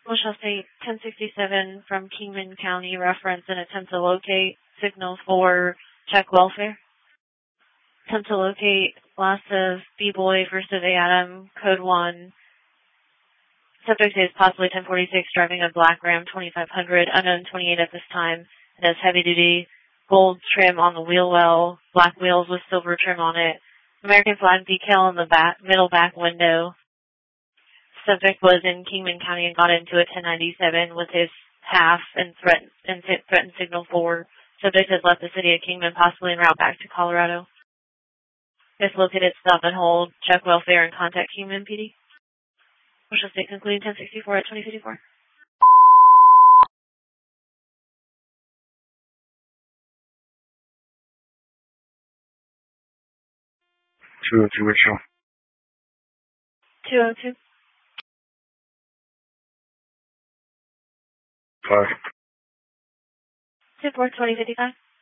Wichita State 1067 from Kingman County, reference and attempt to locate, signal for check welfare. Attempt to locate loss of B-Boy, first of A. Adam, code 1. Subject is possibly 1046, driving a black Ram 2500, unknown 28 at this time. It has heavy duty gold trim on the wheel well, black wheels with silver trim on it. American flag decal in the middle back window. Subject was in Kingman County and got into a 1097 with his half and threatened signal for. Subject has left the city of Kingman, possibly en route back to Colorado. If located, stop and hold, check welfare, and contact Kingman PD. Wichita State concluding 1064 at 2054. Wichita. 202. 5. 24, 2055.